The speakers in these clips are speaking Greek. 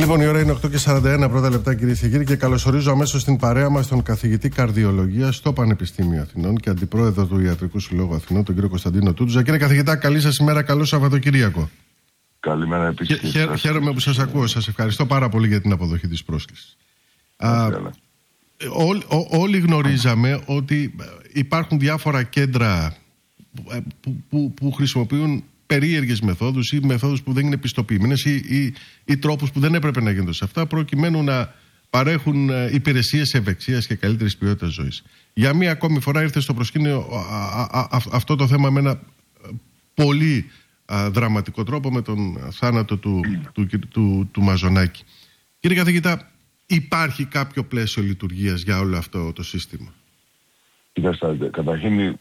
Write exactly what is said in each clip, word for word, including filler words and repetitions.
Λοιπόν, η ώρα είναι οκτώ και σαράντα ένα πρώτα λεπτά, κυρίες και κύριοι, και καλωσορίζω αμέσως στην παρέα μας τον καθηγητή καρδιολογίας στο Πανεπιστήμιο Αθηνών και αντιπρόεδρο του Ιατρικού Συλλόγου Αθηνών, τον κύριο Κωνσταντίνο Τούτζα. Κύριε καθηγητά, καλή σας ημέρα, καλό Σαββατοκύριακο. Καλημέρα επίσης. Χαι, χαι, χαίρομαι που σας ακούω. Σας ευχαριστώ πάρα πολύ για την αποδοχή της πρόσκλησης. Α, ό, ό, όλοι γνωρίζαμε ότι υπάρχουν διάφορα κέντρα που, που, που χρησιμοποιούν περίεργες μεθόδους ή μεθόδους που δεν είναι πιστοποιημένες ή, ή, ή τρόπους που δεν έπρεπε να γίνονται σε αυτά, προκειμένου να παρέχουν υπηρεσίες ευεξίας και καλύτερης ποιότητας ζωής. Για μία ακόμη φορά ήρθε στο προσκήνιο α, α, α, αυτό το θέμα με ένα πολύ α, δραματικό τρόπο, με τον θάνατο του, του, του, του, του Μαζονάκη. Κύριε καθηγητά, υπάρχει κάποιο πλαίσιο λειτουργίας για όλο αυτό το σύστημα? Κοιτάξτε, καταρχήν ε,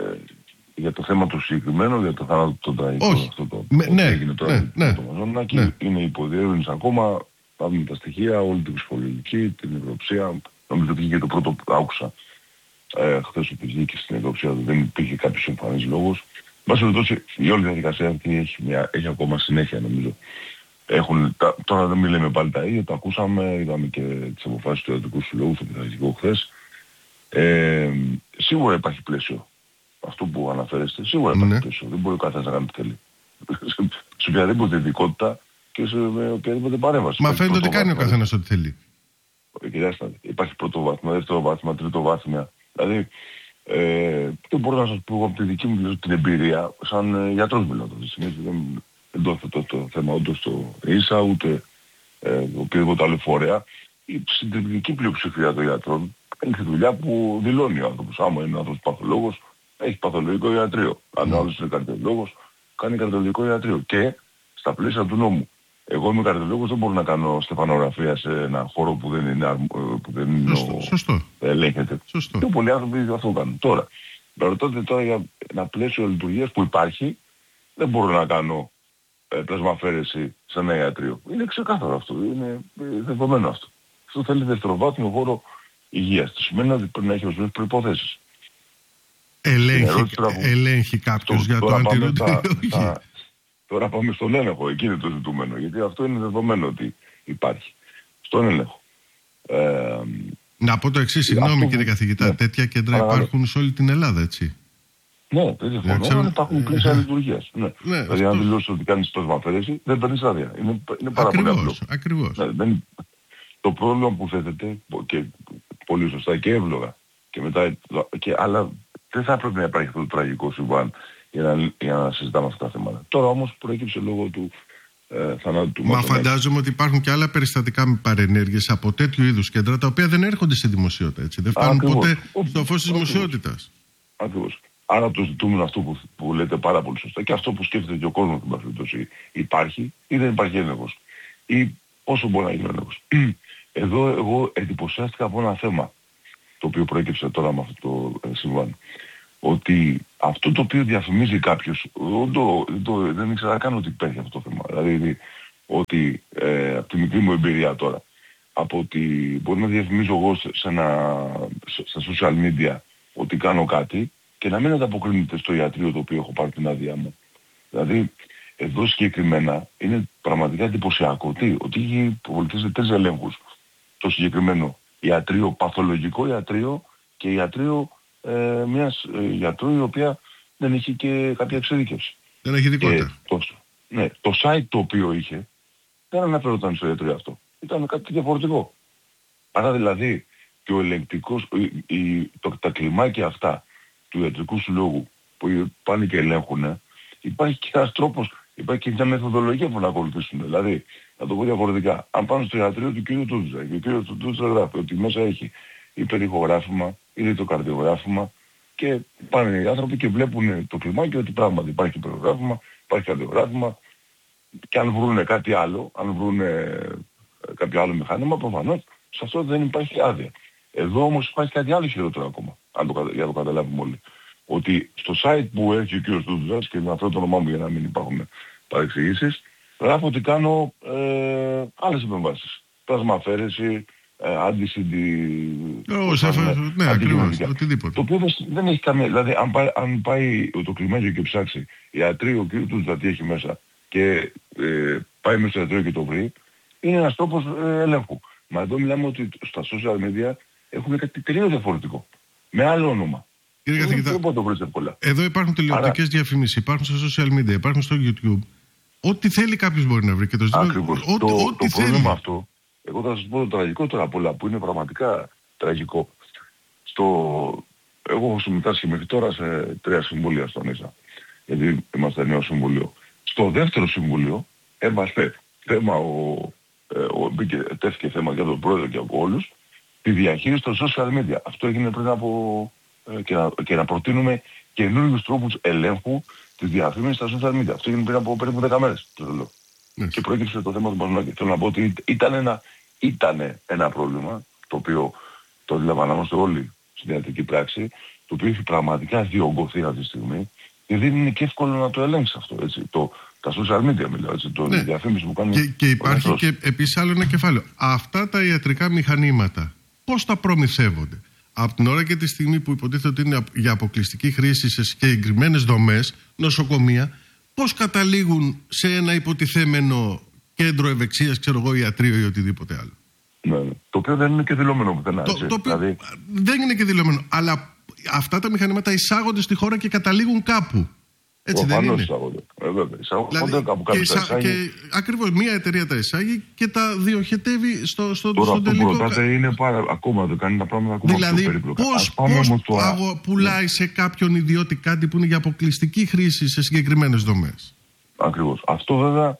για το θέμα του συγκεκριμένου, για το θάνατο των τραγικών, αυτό το με, που ναι, έγινε τώρα ναι, ναι, το Μαζονάκη, ναι. Είναι υποδιέρευνηση ακόμα. Πάμε τα στοιχεία, όλη την ψυχολογική, την νευροψία. Νομίζω ότι και το πρώτο που άκουσα ε, χθες ότι βγήκε στην νευροψία, δεν υπήρχε κάποιος εμφανής λόγος. Μας περιπτώσει, η όλη διαδικασία αυτή έχει, μια, έχει ακόμα συνέχεια, νομίζω. Έχουν, τα, τώρα δεν μιλάμε πάλι τα ίδια, το ακούσαμε, είδαμε και τις αποφάσεις του Ιατρικού Συλλόγου στο πειθαρχικό χθες. Ε, σίγουρα υπάρχει πλαίσιο. Αυτό που αναφέρεστε, σίγουρα υπάρχει, ναι, πλαίσιο. Δεν μπορεί ο καθένας να κάνει τι θέλει. Σε οποιαδήποτε ειδικότητα και σε οποιαδήποτε παρέμβαση. Μα φαίνεται ότι κάνει ο καθένας ό,τι θέλει. Κοιτάξτε, υπάρχει πρώτο βάθμιο, δεύτερο βάθμιο, τρίτο βάθμιο. Δηλαδή, ε, δεν μπορώ να σας πω από τη δική μου την εμπειρία, σαν ε, γιατρός μιλάω αυτή τη στιγμή. Δεν, δεν το θέτω το θέμα όντως στο ίσα, ούτε ε, οποιοδήποτε άλλο φορέα. Η συντριπτική πλειοψηφία των γιατρών είναι τη δουλειά που δηλώνει ο άνθρωπος. Άμα είναι ο άνθρωπος παθολόγος, έχει παθολογικό ιατρείο. Αν ο άλλος είναι καρδιολόγος, κάνει καρδιολογικό ιατρείο. Και στα πλαίσια του νόμου. Εγώ είμαι καρδιολόγος, δεν μπορώ να κάνω στεφανογραφία σε ένα χώρο που δεν είναι, που δεν είναι σωστό, ο... σωστό. ελέγχεται. Σωστό. Και πολλοί άνθρωποι αυτό κάνουν. Τώρα, ρωτάτε τώρα για ένα πλαίσιο λειτουργίας που υπάρχει, δεν μπορώ να κάνω ε, πλασμαφέρεση σε ένα ιατρείο. Είναι ξεκάθαρο αυτό, είναι δεδομένο αυτό. Αυτό θέλει δευτεροβάθμιο χώρο υγείας. Τι σημαίνει ότι πρέπει να έχει ορισμένες προϋποθέσεις. Ελέγχει, ελέγχει κάποιος για το αν τηρούνται ή όχι? Τώρα πάμε στον έλεγχο, εκεί είναι το ζητούμενο, γιατί αυτό είναι δεδομένο ότι υπάρχει. Στον έλεγχο. Ε, να πω το εξής, συγγνώμη κύριε καθηγητά, ναι, τέτοια κέντρα Άρα, υπάρχουν σε όλη την Ελλάδα, έτσι? Ναι, δεν διαφωνώ, αλλά υπάρχουν πλαίσια λειτουργίας. Ναι. Ναι, δηλαδή αν δηλώσεις ότι κάνεις τόσο αφαίρεση, δεν παίρνεις άδεια. Είναι, είναι πάρα ακριβώς, πολύ απλό. Ακριβώς. Ναι, δεν, το πρόβλημα που θέτεται, και πολύ σωστά και εύλογα, και μετά, και, αλλά δεν θα πρέπει να υπάρχει αυτό το τραγικό συμβάν για να, για να συζητάμε αυτά τα θέματα. Τώρα όμως προέκυψε λόγω του ε, θανάτου του Μαζονάκη. Μα φαντάζομαι ότι υπάρχουν και άλλα περιστατικά με παρενέργειες από τέτοιου είδους κέντρα, τα οποία δεν έρχονται στη δημοσιότητα, έτσι. Δεν φτάνουν Ακριβώς. ποτέ Ο, στο φως της δημοσιότητας. Ακριβώς. Άρα το ζητούμενο αυτό που, που λέτε πάρα πολύ σωστά και αυτό που σκέφτεται και ο κόσμος στην περιπτώση, υπάρχει ή δεν υπάρχει έλεγχος. Ή πόσο μπορεί να γίνει έλεγχος. Εδώ εγώ εντυπωσιάστηκα από ένα θέμα το οποίο προέκυψε τώρα με αυτό το ε, συμβάν. Ότι αυτό το οποίο διαφημίζει κάποιος, το, το, δεν ήξερα καν ότι υπάρχει αυτό το θέμα. Δηλαδή ότι ε, από τη μικρή μου εμπειρία τώρα, από ότι μπορεί να διαφημίζω εγώ σε ένα, στα social media ότι κάνω κάτι και να μην ανταποκρίνεται στο ιατρείο το οποίο έχω πάρει την άδειά μου. Δηλαδή εδώ συγκεκριμένα είναι πραγματικά εντυπωσιακό ότι, ότι έχει προβοληθεί σε τρεις ελέγχους το συγκεκριμένο ιατρείο, παθολογικό ιατρείο και ιατρείο Ε, μιας ε, γιατρού η οποία δεν είχε και κάποια εξειδίκευση. Δεν έχει δικότητα. Το, ναι, το site το οποίο είχε δεν αναφερόταν στο ιατρείο αυτό. Ήταν κάτι διαφορετικό. Άρα δηλαδή και ο ελεγκτικός, η, η, το, τα κλιμάκια αυτά του Ιατρικού Συλλόγου που πάνε και ελέγχουν, υπάρχει και ένας τρόπος, υπάρχει και μια μεθοδολογία που να ακολουθήσουν. Δηλαδή, να το πω διαφορετικά, αν πάνε στο ιατρείο του κ. Τούτζα και ο κ. Τούτζα γράφει ότι μέσα έχει υπερηχογράφημα, ή το καρδιογράφημα και πάνε οι άνθρωποι και βλέπουν το κλιμάκι ότι πράγματι υπάρχει υπερηχογράφημα, υπάρχει καρδιογράφημα και αν βρουν κάτι άλλο, αν βρουν κάποιο άλλο μηχάνημα, προφανώς σε αυτό δεν υπάρχει άδεια. Εδώ όμως υπάρχει κάτι άλλο χειρότερο ακόμα, αν το, για να το καταλάβουμε όλοι. Ότι στο site που έχει ο κ. Τούτζας, και με αυτό το όνομά μου για να μην υπάρχουν παρεξηγήσεις, γράφω ότι κάνω ε, άλλες επεμβάσεις. Πλασμαφέρεση, αντισυντη... Ναι, ακριβώς, οτιδήποτε. Το οποίο δεν έχει καμία... Δηλαδή, αν πάει, αν πάει το κλιμάκιο και ψάξει ιατρείο, ο κ. Τούτζα τι έχει μέσα και ε, πάει μέσα στο ιατρείο και το βρει, είναι ένας τρόπος ε, ελέγχου. Μα εδώ μιλάμε ότι στα social media έχουν κάτι τελείως διαφορετικό. Με άλλο όνομα. Κύριε καθηγητά, εδώ υπάρχουν τηλεοπτικές Άρα... διαφημίσεις, υπάρχουν στα social media, υπάρχουν στο YouTube. Ό,τι θέλει κάποιος μπορεί να βρει. Και το Ακριβώς. Ό, το, ό, το πρόβλημα αυτό, εγώ θα σας πω το τραγικό τώρα απ' όλα, που είναι πραγματικά τραγικό. Στο... Εγώ έχω συμμετάσχει μέχρι τώρα σε τρία συμβούλια στον ίσα. Γιατί είμαστε νέο συμβούλιο. Στο δεύτερο συμβούλιο έβασε θέμα, ο, ο, μπήκε, τέθηκε θέμα για τον πρόεδρο και από όλους, τη διαχείριση των social media. Αυτό έγινε πριν από... Ε, και, να, και να προτείνουμε καινούριους τρόπους ελέγχου της διαφήμισης στα social media. Αυτό έγινε πριν από περίπου δέκα μέρες. Το λέω. Yes. Και προέκυψε το θέμα του Μαζονάκη. Θέλω να πω ότι ήταν ένα, ήτανε ένα πρόβλημα, το οποίο το αντιλαμβανόμαστε όλοι στην ιατρική πράξη, το οποίο έχει πραγματικά διωγγωθεί αυτή τη στιγμή και δεν είναι και εύκολο να το ελέγξει αυτό. Έτσι. Το, τα social media μιλάω, έτσι, το ναι. διαφήμιση που κάνουν. Και, και υπάρχει και επίσης άλλο ένα κεφάλαιο. Αυτά τα ιατρικά μηχανήματα πώς τα προμηθεύονται? Από την ώρα και τη στιγμή που υποτίθεται ότι είναι για αποκλειστική χρήση σε συγκεκριμένες δομές, νοσοκομεία, πώς καταλήγουν σε ένα υποτιθέμενο κέντρο ευεξίας, ξέρω εγώ, ιατρείο ή οτιδήποτε άλλο? Ναι, το οποίο δεν είναι και δηλωμένο πουθενά. Το, το οποίο δηλαδή... δεν είναι και δηλωμένο. Αλλά αυτά τα μηχανήματα εισάγονται στη χώρα και καταλήγουν κάπου. Έτσι δεν είναι? Εισάγονται. Ε, βέβαια, εισάγονται δηλαδή, κάπου και, εισά... και ακριβώς μία εταιρεία τα εισάγει και τα διοχετεύει στο, στο, Τώρα, στο τελικό. Τώρα αυτό είναι πάρα... ακόμα δεν κάνει τα πράγματα ακόμα δηλαδή, πιο περίπλοκα. Πώς, πώς τώρα... πουλάει σε κάποιον ιδιώτη κάτι που είναι για αποκλειστική χρήση σε συγκεκριμένες δομές? Ακριβώς. Αυτό βέβαια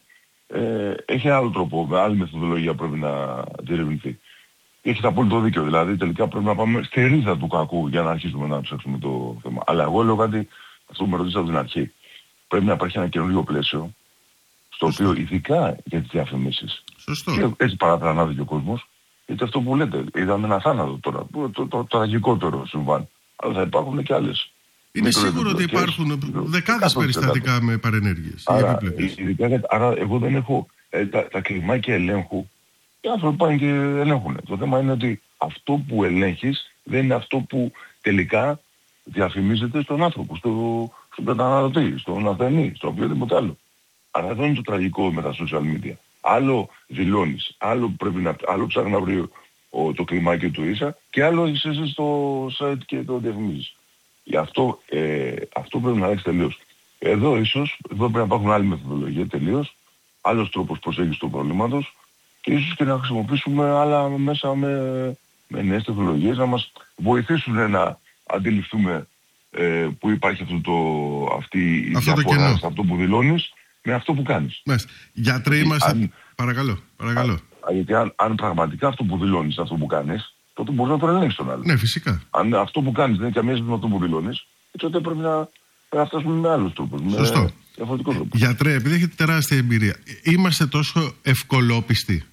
ε, έχει άλλο τρόπο, με άλλη μεθοδολογία πρέπει να διερευνηθεί. Έχετε απόλυτο δίκιο. Δηλαδή τελικά πρέπει να πάμε στη ρίζα του κακού για να αρχίσουμε να ψάξουμε το θέμα. Αλλά εγώ λέω κάτι, αυτό που με ρωτήσατε από την αρχή. Πρέπει να υπάρχει ένα καινούργιο πλαίσιο, στο Σωστό. οποίο ειδικά για τις διαφημίσεις. Σωστό. Και έτσι παρατρανάδει και ο κόσμος. Γιατί αυτό που λέτε, είδαμε ένα θάνατο τώρα, το, το, το, το τραγικότερο συμβάν. Αλλά θα υπάρχουν και άλλες. Είναι σίγουρο ότι υπάρχουν δεκάδες περιστατικά με παρενέργειες. Άρα, ειδικά, άρα εγώ δεν έχω ε, τα, τα κλιμάκια ελέγχου. Οι άνθρωποι πάνε και ελέγχουν. Το θέμα είναι ότι αυτό που ελέγχεις δεν είναι αυτό που τελικά διαφημίζεται στον άνθρωπο, στο, στον καταναλωτή, στον ασθενή, στο οποιοδήποτε άλλο. Άρα εδώ είναι το τραγικό με τα social media. Άλλο δηλώνεις, άλλο, πρέπει να, άλλο ψάχνει να βρει ο, το κλιμάκι του ίσα και άλλο είσαι εσύ στο site και το διαφημίζεις. Γι' αυτό, ε, αυτό πρέπει να αλλάξει τελείως. Εδώ ίσως, εδώ πρέπει να υπάρχουν άλλη μεθοδολογία τελείως, άλλος τρόπος προσέγγισης του προβλήματος και ίσως και να χρησιμοποιήσουμε άλλα μέσα με, με νέες τεχνολογίες να μας βοηθήσουν να αντιληφθούμε ε, που υπάρχει αυτό το, αυτή η αυτό διαφορά σε αυτό που δηλώνεις με αυτό που κάνεις. Μάλιστα. Γιατροί είμαστε... Αν, παρακαλώ, παρακαλώ. Α, γιατί αν, αν πραγματικά αυτό που δηλώνεις αυτό που κάνεις, τότε μπορείς να το ελέγξεις τον άλλο. Ναι, φυσικά. Αν αυτό που κάνεις δεν είναι καμία σχέση με αυτό που δηλώνεις, τότε πρέπει να, να φτάσουμε με άλλους τρόπους. Σωστό. Με διαφορετικό τρόπο. Γιατρέ, επειδή έχετε τεράστια εμπειρία, είμαστε τόσο ευκολόπιστοι?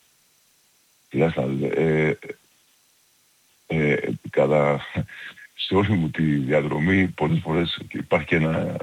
Κοιτάξτε, ε, ε, ε, κατά... σε όλη μου τη διαδρομή πολλές φορές υπάρχει και ένα,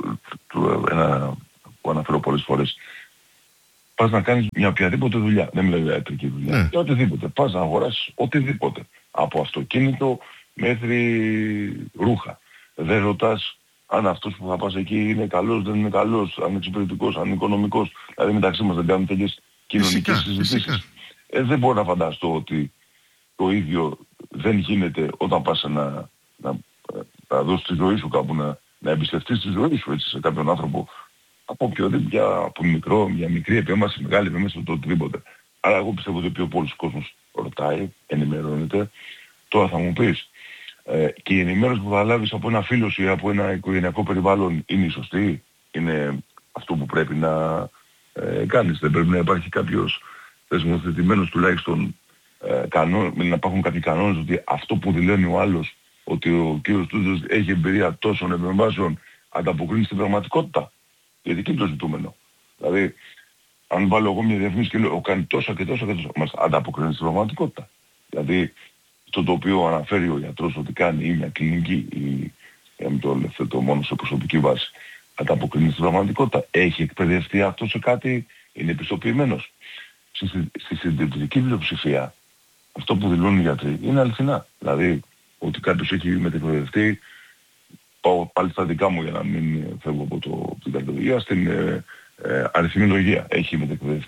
ένα που αναφέρω πολλές φορές. Πας να κάνεις μια οποιαδήποτε δουλειά, δεν μιλάω για ιατρική δουλειά, ναι. για οτιδήποτε. Πας να αγοράσεις οτιδήποτε. Από αυτοκίνητο μέχρι ρούχα. Δεν ρωτάς αν αυτός που θα πας εκεί είναι καλός, δεν είναι καλός, αν είναι εξυπηρετικός, αν είναι οικονομικός. Δηλαδή μεταξύ μας δεν κάνουμε τέτοιες κοινωνικές συζητήσεις. Ε, δεν μπορώ να φανταστώ ότι το ίδιο δεν γίνεται όταν πας να, να, να δώσεις τη ζωή σου κάπου, να, να εμπιστευτείς τη ζωή σου έτσι, σε κάποιον άνθρωπο από οποιοδήποτε, από μικρό, μια μικρή επέμβαση, μεγάλη επέμβαση, το οτιδήποτε. Άρα εγώ πιστεύω ότι ο πολλής κόσμος ρωτάει, ενημερώνεται. Τώρα θα μου πεις, ε, και η ενημέρωση που θα λάβεις από ένα φίλο σου ή από ένα οικογενειακό περιβάλλον είναι η σωστή, είναι αυτό που πρέπει να ε, κάνεις. Δεν πρέπει να υπάρχει κάποιος θεσμοθετημένος τουλάχιστον ε, κανόν, να υπάρχουν κάποιοι κανόνες ότι αυτό που δηλώνει ο άλλος, ότι ο κύριος Τούτος έχει εμπειρία τόσων επεμβάσεων, ανταποκρίνει στην πραγματικότητα. Γιατί εκεί είναι το ζητούμενο. Δηλαδή, αν βάλω εγώ μια διαφήμιση και λέω κάνει τόσα και τόσα και τόσα, μας ανταποκρίνει στην πραγματικότητα. Δηλαδή, αυτό το οποίο αναφέρει ο γιατρός ότι κάνει ή μια κλινική ή για μην το θέτω μόνο σε προσωπική βάση, ανταποκρίνει στην πραγματικότητα. Έχει εκπαιδευτεί αυτό σε κάτι, είναι επιστοποιημένος. Στη, στη συντηρητική πλειοψηφία, αυτό που δηλώνουν οι γιατροί είναι αληθινά. Δηλαδή, ότι κάποιος έχει μετεκπαιδευτεί, πάω πάλι στα δικά μου για να μην φεύγω από, το, από την καρδιολογία, στην ε, ε, αριθμολογία. Έχει μετεκπαιδευτεί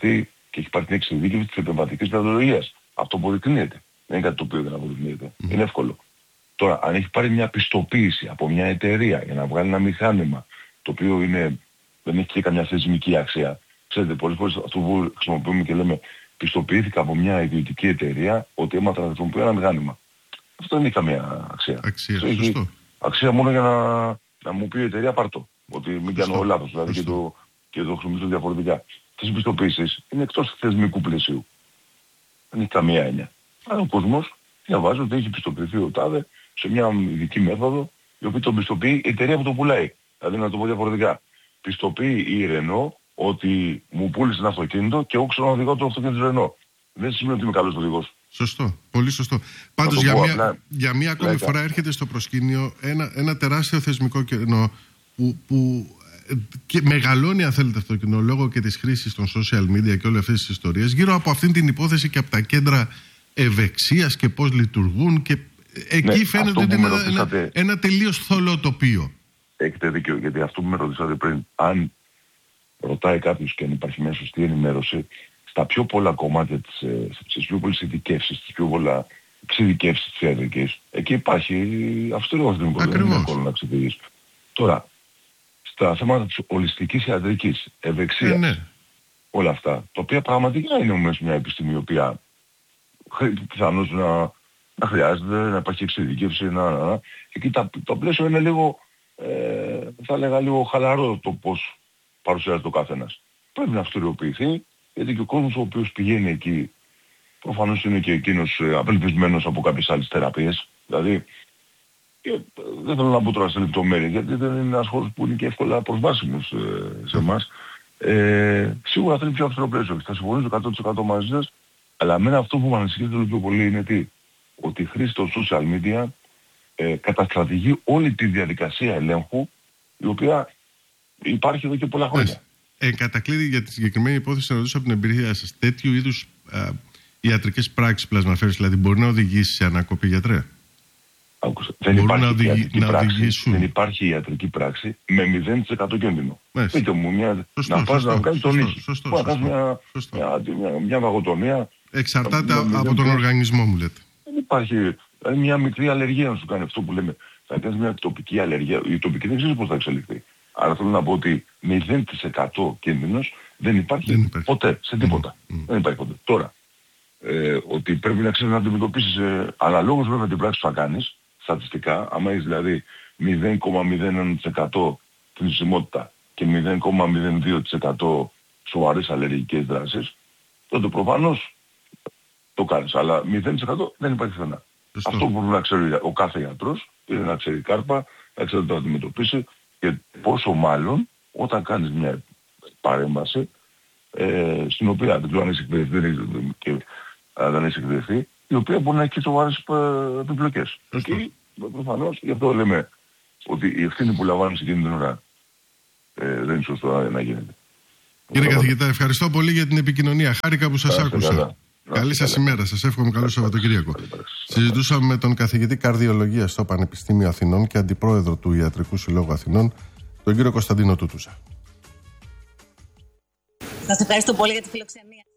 και έχει πάρει την εξειδίκευση της επεμβατικής πλατολογίας. Αυτό αποδεικνύεται. Δεν είναι κάτι το οποίο δεν αποδεικνύεται. Mm. Είναι εύκολο. Τώρα, αν έχει πάρει μια πιστοποίηση από μια εταιρεία για να βγάλει ένα μηχάνημα, το οποίο είναι, δεν έχει και καμιά θεσμική αξία. Ξέρετε, πολλές φορές αυτό που χρησιμοποιούμε και λέμε πιστοποιήθηκα από μια ιδιωτική εταιρεία ότι έμαθα να χρησιμοποιώ ένα μηχάνημα. Αυτό δεν έχει καμία αξία. Αξία, έχει σωστό. Αξία μόνο για να, να μου πει η εταιρεία πάρτο. Ότι μην κάνω λάθος, δηλαδή και το, και το χρησιμοποιήσω διαφορετικά. Τις πιστοποίησεις είναι εκτός θεσμικού πλαισίου. Δεν έχει καμία έννοια. Αλλά ο κόσμος διαβάζει ότι έχει πιστοποιηθεί ο τάδε σε μια ειδική μέθοδο, η οποία τον πιστοποιεί η εταιρεία που το πουλάει. Δηλαδή να το πω διαφορετικά. Πιστοποιεί η Renault ότι μου πούλησε ένα αυτοκίνητο και εγώ ξέρω να οδηγώ το αυτοκίνητο της Renault. Δεν σημαίνει ότι είμαι καλός οδηγός. Σωστό, πολύ σωστό. Πάντως για, μια, απλά, για μία ακόμη λέκα. φορά έρχεται στο προσκήνιο ένα, ένα τεράστιο θεσμικό κενό που, που και μεγαλώνει, αν θέλετε, αυτό το κοινό λόγω και της χρήσης των social media και όλες αυτές τις ιστορίες γύρω από αυτήν την υπόθεση και από τα κέντρα ευεξίας και πώς λειτουργούν και εκεί ναι, φαίνεται ότι είναι ένα, ένα, ένα τελείως θολό τοπίο. Έχετε δίκιο, γιατί αυτό που με ρωτήσατε πριν, αν ρωτάει κάποιος και αν υπάρχει μια σωστή ενημέρωση, στα πιο πολλά κομμάτια της, στις πιο πολλές ειδικεύσεις, στις πιο πολλά εξειδικεύσεις της ιατρικής, εκεί υπάρχει αυστηρό αστυνομικό, δεν είναι εύκολο να ξεφύγεις. Τώρα, στα θέματα της ολιστικής ιατρικής, ευεξίας, ε, ναι. όλα αυτά, τα οποία πραγματικά είναι όμως μια επιστήμη η οποία πιθανώς να, να χρειάζεται, να υπάρχει εξειδικεύση, να, να, να. Εκεί τα, το πλαίσιο είναι λίγο, ε, θα έλεγα λίγο χαλαρό το πώς παρουσιάζεται ο καθένας. Πρέπει να αυστηριοποιηθεί, γιατί και ο κόσμος ο οποίος πηγαίνει εκεί προφανώς είναι και εκείνος ε, απελπισμένος από κάποιες άλλες θεραπείες. Δηλαδή, και, δεν θέλω να πω τώρα σε λεπτομέρειες, γιατί δεν είναι ένας χώρος που είναι και εύκολα προσβάσιμος ε, σε εμάς. Ε, σίγουρα θέλει πιο αυστηρό πλαίσιο. Θα συμφωνήσω εκατό τοις εκατό μαζί σας, αλλά εμένα αυτό που με ανησυχεί το πιο πολύ είναι τι, ότι η χρήση των social media ε, καταστρατηγεί όλη τη διαδικασία ελέγχου, η οποία υπάρχει εδώ και πολλά χρόνια. Ε, κατακλείδη για τη συγκεκριμένη υπόθεση να ρωτήσω από την εμπειρία σας, τέτοιου είδους α, ιατρικές πράξεις πλασμαφέρεις, δηλαδή μπορεί να οδηγήσει σε ανακοπή, γιατρέ? Άκουσα. Δεν υπάρχει, να οδηγη, ιατρική να πράξη, δεν υπάρχει ιατρική πράξη με μηδέν τοις εκατό κίνδυνο. Πείτε μου μια, σωστό, να πας να κάνεις τον νίκη. Να κάνεις μια, μια, μια, μια βαγοτομία. Εξαρτάται από τον πράξη. Οργανισμό μου λέτε. Δεν υπάρχει. Δηλαδή μια μικρή αλλεργία να σου κάνει αυτό που λέμε. Θα κάνεις μια τοπική αλλεργία. Η τοπική δεν ξέρεις πώς θα εξελιχθεί. Άρα θέλω να πω ότι μηδέν τοις εκατό κίνδυνος δεν υπάρχει, δεν υπάρχει ποτέ, σε τίποτα. Mm. Mm. Δεν υπάρχει ποτέ. Τώρα, ε, ότι πρέπει να ξέρεις να αντιμετωπίσεις ε, αναλόγως βέβαια την πράξη που θα κάνεις, στατιστικά, άμα έχεις δηλαδή μηδέν κόμμα μηδέν ένα τοις εκατό θνησιμότητα και μηδέν κόμμα μηδέν δύο τοις εκατό σοβαρές αλλεργικές δράσεις, τότε προφανώς το κάνεις. Αλλά μηδέν τοις εκατό δεν υπάρχει πουθενά. Αυτό που πρέπει να ξέρει ο κάθε γιατρός είναι να ξέρει κάρπα, να ξέρει να το αντιμετωπίσει. Και πόσο μάλλον όταν κάνεις μια παρέμβαση ε, στην οποία δεν ξέρω αν έχει εκπαιδευτεί και αν δεν έχει εκπαιδευτεί, η οποία μπορεί να έχει σοβαρές επιπλοκές. Και προφανώς γι' αυτό λέμε ότι η ευθύνη που λαμβάνεις εκείνη την ώρα ε, δεν είναι σωστό να γίνεται. Κύριε καθηγητά, ευχαριστώ πολύ για την επικοινωνία. Χάρηκα που σας Άρα, άκουσα. Καλά. Καλή σας ημέρα. Σας εύχομαι καλό Σαββατοκύριακο. Συζητούσαμε με τον καθηγητή καρδιολογίας στο Πανεπιστήμιο Αθηνών και αντιπρόεδρο του Ιατρικού Συλλόγου Αθηνών, τον κύριο Κωνσταντίνο Τούτουσα. Σας ευχαριστώ πολύ για τη φιλοξενία.